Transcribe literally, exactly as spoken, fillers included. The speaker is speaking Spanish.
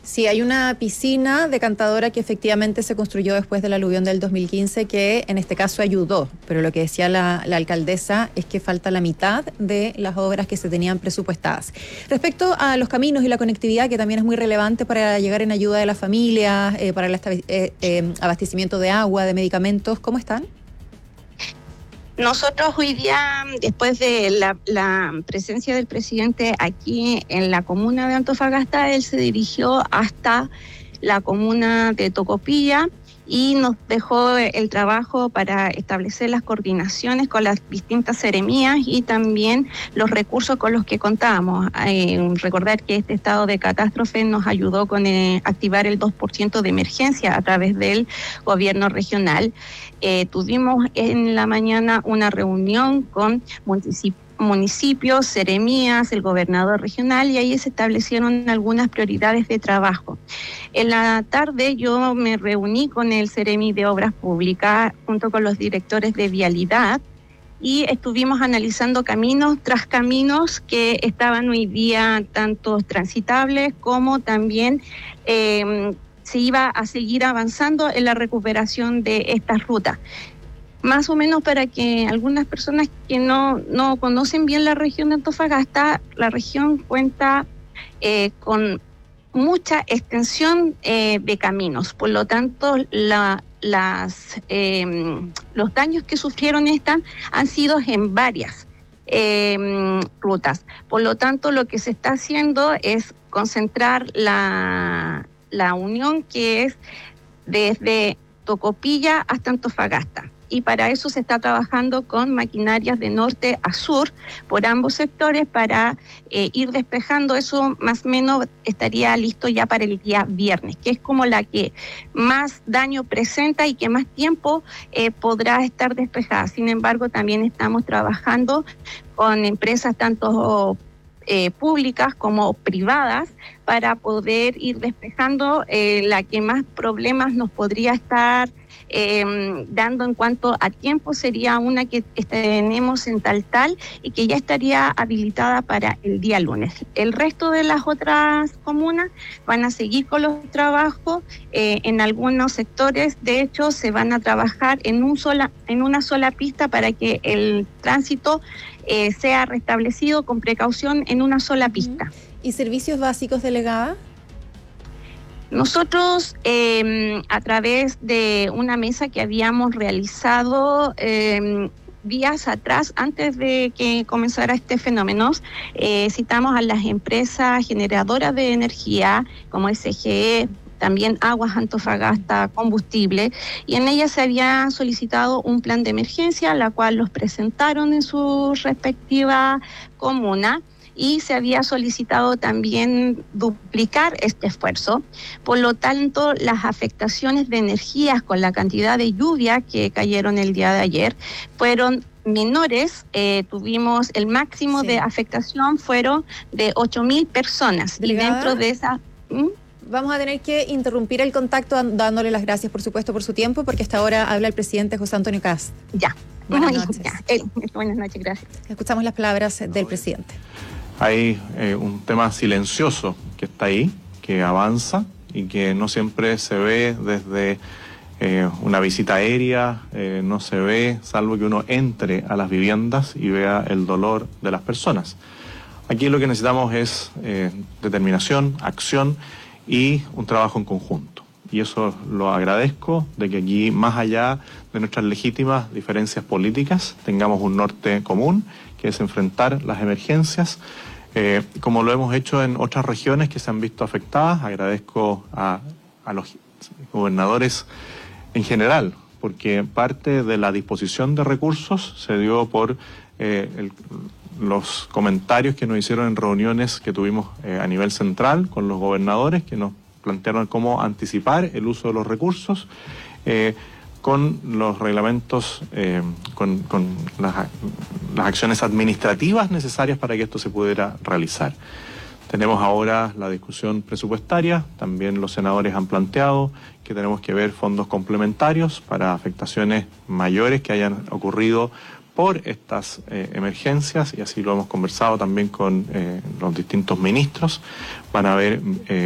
Sí, hay una piscina decantadora que efectivamente se construyó después del aluvión del dos mil quince que en este caso ayudó, pero lo que decía la, la alcaldesa es que falta la mitad de las obras que se tenían presupuestadas. Respecto a los caminos y la conectividad, que también es muy relevante para llegar en ayuda de las familias, eh, para el eh, eh, abastecimiento de agua, de medicamentos, ¿cómo están? Nosotros hoy día, después de la, la presencia del presidente aquí en la comuna de Antofagasta, él se dirigió hasta la comuna de Tocopilla y nos dejó el trabajo para establecer las coordinaciones con las distintas seremías y también los recursos con los que contábamos. Eh, recordar que este estado de catástrofe nos ayudó con eh, activar el dos por ciento de emergencia a través del gobierno regional. Eh, tuvimos en la mañana una reunión con municipios municipios, seremías, el gobernador regional, y ahí se establecieron algunas prioridades de trabajo. En la tarde yo me reuní con el Seremi de Obras Públicas junto con los directores de Vialidad y estuvimos analizando caminos tras caminos que estaban hoy día tanto transitables como también eh, se iba a seguir avanzando en la recuperación de estas rutas. Más o menos para que algunas personas que no, no conocen bien la región de Antofagasta, la región cuenta eh, con mucha extensión eh, de caminos. Por lo tanto, la, las, eh, los daños que sufrieron estas han sido en varias eh, rutas. Por lo tanto, lo que se está haciendo es concentrar la, la unión que es desde Tocopilla hasta Antofagasta. Y para eso se está trabajando con maquinarias de norte a sur por ambos sectores para eh, ir despejando. Eso más o menos estaría listo ya para el día viernes, que es como la que más daño presenta y que más tiempo eh, podrá estar despejada. Sin embargo, también estamos trabajando con empresas tanto eh, públicas como privadas para poder ir despejando eh, la que más problemas nos podría estar Eh, dando en cuanto a tiempo. Sería una que tenemos en Taltal y que ya estaría habilitada para el día lunes. El resto de las otras comunas van a seguir con los trabajos eh, en algunos sectores. De hecho, se van a trabajar en, un sola, en una sola pista para que el tránsito eh, sea restablecido con precaución en una sola pista. ¿Y servicios básicos, delegada? Nosotros, eh, a través de una mesa que habíamos realizado eh, días atrás, antes de que comenzara este fenómeno, eh, citamos a las empresas generadoras de energía, como S G E, también Aguas Antofagasta, Combustible, y en ella se había solicitado un plan de emergencia, la cual los presentaron en su respectiva comuna, y se había solicitado también duplicar este esfuerzo. Por lo tanto, las afectaciones de energías con la cantidad de lluvia que cayeron el día de ayer fueron menores. Eh, tuvimos el máximo sí. de afectación fueron de ocho mil personas. ¿Delegada? Y dentro de esas... ¿Mm? Vamos a tener que interrumpir el contacto dándole las gracias, por supuesto, por su tiempo, porque hasta ahora habla el presidente José Antonio Kast. Ya. Buenas noches. Ya. Eh, buenas noches, gracias. Escuchamos las palabras del presidente. Hay eh, un tema silencioso que está ahí, que avanza y que no siempre se ve desde eh, una visita aérea, eh, no se ve salvo que uno entre a las viviendas y vea el dolor de las personas. Aquí lo que necesitamos es eh, determinación, acción y un trabajo en conjunto. Y eso lo agradezco, de que aquí, más allá de nuestras legítimas diferencias políticas, tengamos un norte común, que es enfrentar las emergencias, eh, como lo hemos hecho en otras regiones que se han visto afectadas. Agradezco a, a los gobernadores en general, porque parte de la disposición de recursos se dio por eh, el, los comentarios que nos hicieron en reuniones que tuvimos eh, a nivel central con los gobernadores, que nos plantearon cómo anticipar el uso de los recursos, eh, con los reglamentos, eh, con, con las, las acciones administrativas necesarias para que esto se pudiera realizar. Tenemos ahora la discusión presupuestaria, también los senadores han planteado que tenemos que ver fondos complementarios para afectaciones mayores que hayan ocurrido por estas eh, emergencias, y así lo hemos conversado también con eh, los distintos ministros. Van a haber... Eh,